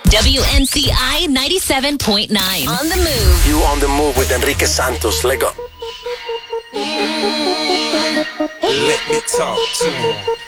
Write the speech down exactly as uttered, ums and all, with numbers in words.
W N C I ninety-seven point nine. On the move. You on the move with Enrique Santos. Let go. Let me talk to him.